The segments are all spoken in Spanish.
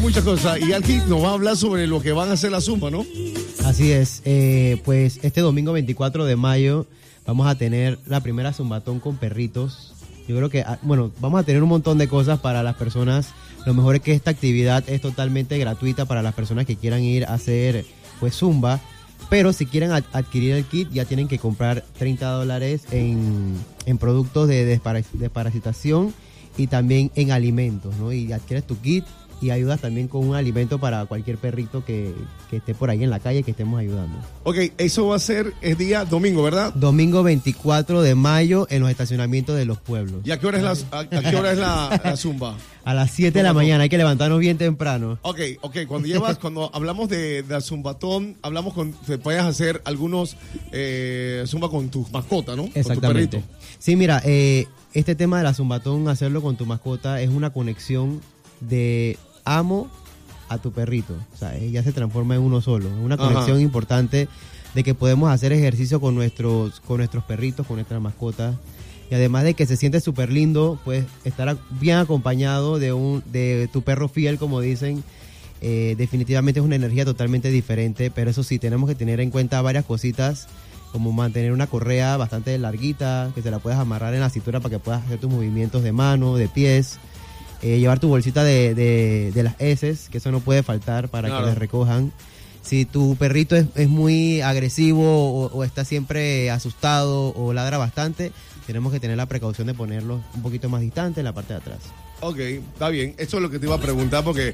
Muchas cosas. Y aquí nos va a hablar sobre lo que van a hacer la Zumba, ¿no? Así es. Pues este domingo 24 de mayo vamos a tener la primera Zumbatón con perritos. Yo creo que, bueno, vamos a tener un montón de cosas para las personas. Lo mejor es que esta actividad es totalmente gratuita para las personas que quieran ir a hacer pues Zumba. Pero si quieren adquirir el kit, ya tienen que comprar $30 en productos de desparasitación y también en alimentos, ¿no? Y adquieres tu kit y ayudas también con un alimento para cualquier perrito que esté por ahí en la calle que estemos ayudando. Ok, eso va a ser el día domingo, ¿verdad? Domingo 24 de mayo en los estacionamientos de los pueblos. ¿Y a qué hora es la Zumba? A las 7 de la mañana, hay que levantarnos bien temprano. Ok, cuando hablamos de Zumbatón, te puedes hacer algunos Zumba con tu mascota, ¿no? Exactamente. Con tu perrito. Sí, mira, este tema de la Zumbatón, hacerlo con tu mascota, es una conexión de amo a tu perrito. O sea, ya se transforma en uno solo. Es una conexión importante de que podemos hacer ejercicio con nuestros perritos, con nuestras mascotas. Y además de que se siente súper lindo, pues estar bien acompañado de tu perro fiel, como dicen. Definitivamente es una energía totalmente diferente, pero eso sí, tenemos que tener en cuenta varias cositas, como mantener una correa bastante larguita, que te la puedas amarrar en la cintura para que puedas hacer tus movimientos de mano, de pies. Llevar tu bolsita de las heces, que eso no puede faltar para que las recojan. Si tu perrito es muy agresivo o está siempre asustado o ladra bastante, tenemos que tener la precaución de ponerlo un poquito más distante en la parte de atrás. Ok, está bien. Eso es lo que te iba a preguntar, porque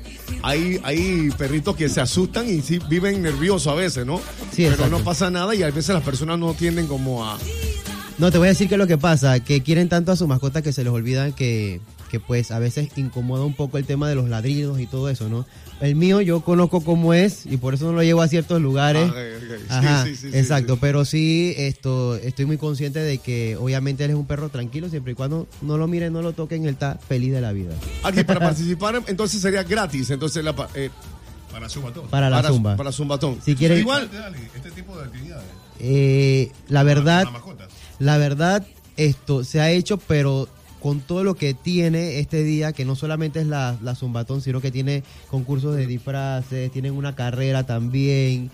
hay perritos que se asustan y sí viven nerviosos a veces, ¿no? Sí, pero exacto. no pasa nada y a veces las personas no tienden como a... No, te voy a decir que es lo que pasa, que quieren tanto a su mascota que se les olvida que pues a veces incomoda un poco el tema de los ladridos y todo eso, ¿no? El mío yo conozco cómo es y por eso no lo llevo a ciertos lugares. Okay. Ajá, sí, exacto, sí. Pero sí estoy muy consciente de que obviamente él es un perro tranquilo siempre y cuando no lo miren, no lo toquen, él está feliz de la vida. Aquí para participar entonces sería gratis, entonces para Zumbatón. Para la Zumba. Para Zumbatón. Si quieren, igual este tipo de actividades. La verdad, esto se ha hecho, pero con todo lo que tiene este día, que no solamente es la Zumbatón, sino que tiene concursos de disfraces, tienen una carrera también,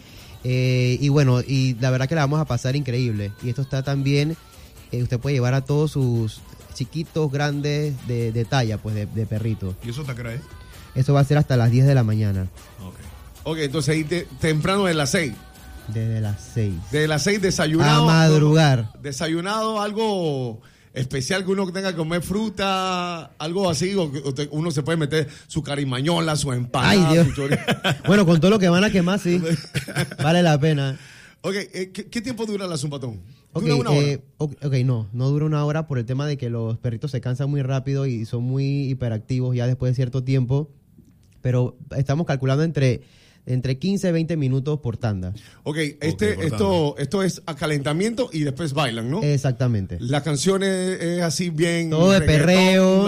y bueno, y la verdad que la vamos a pasar increíble. Y esto está también, usted puede llevar a todos sus chiquitos, grandes, de talla, pues de perrito. ¿Y eso hasta qué hora es? Eso va a ser hasta las 10 de la mañana. Ok, entonces ahí temprano de las 6. Desde las 6. De las 6 desayunado. A madrugar. Desayunado, algo especial que uno tenga que comer fruta, algo así, o uno se puede meter su carimañola, su empanada. Ay, Dios. Su chorizo. Bueno, con todo lo que van a quemar, sí. Vale la pena. Ok, ¿qué tiempo dura la Zumbatón? Ok, ¿Dura una hora? No dura una hora por el tema de que los perritos se cansan muy rápido y son muy hiperactivos ya después de cierto tiempo, pero estamos calculando entre 15 y 20 minutos por tanda. Ok, esto es acalentamiento y después bailan, ¿no? Exactamente. La canción es así bien... Todo de perreo,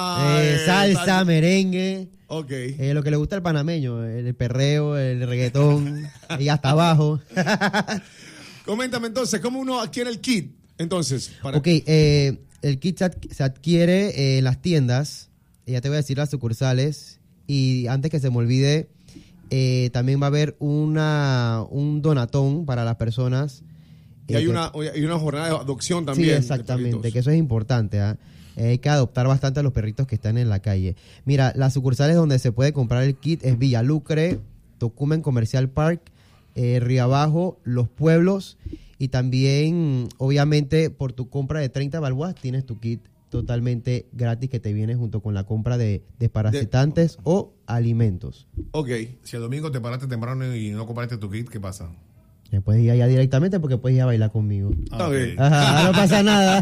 salsa, tal. merengue. Ok. Lo que le gusta al panameño, el perreo, el reggaetón y hasta abajo. Coméntame entonces, ¿cómo uno adquiere el kit? Entonces, Ok, el kit se adquiere en las tiendas, ya te voy a decir las sucursales, y antes que se me olvide, también va a haber un donatón para las personas. Y hay una jornada de adopción también. Sí, exactamente, que eso es importante. Hay que adoptar bastante a los perritos que están en la calle. Mira, las sucursales donde se puede comprar el kit es Villalucre, Tocumen Comercial Park, Río Abajo, Los Pueblos, y también, obviamente, por tu compra de 30 balboas tienes tu kit totalmente gratis que te viene junto con la compra de desparasitantes o alimentos. Ok. Si el domingo te paraste temprano y no compraste tu kit, ¿qué pasa? Puedes ir allá directamente porque puedes ir a bailar conmigo. Okay. Ajá, no pasa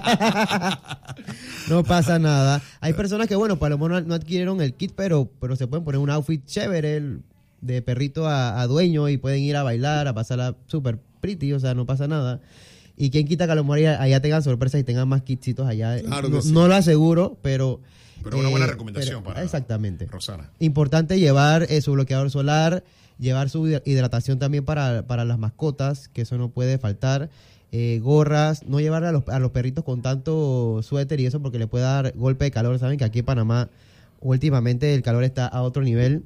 nada. No pasa nada. Hay personas que, bueno, pues a lo mejor no adquirieron el kit, pero se pueden poner un outfit chévere de perrito a dueño y pueden ir a bailar, a pasarla súper pretty, o sea, no pasa nada. Y quién quita que a lo mejor allá tengan sorpresas y tengan más kitsitos allá. Claro no, que sí. No lo aseguro, pero una buena recomendación para exactamente. Rosana. Importante llevar su bloqueador solar, llevar su hidratación también para las mascotas, que eso no puede faltar. Gorras, no llevar a los perritos con tanto suéter y eso porque le puede dar golpe de calor. Saben que aquí en Panamá últimamente el calor está a otro nivel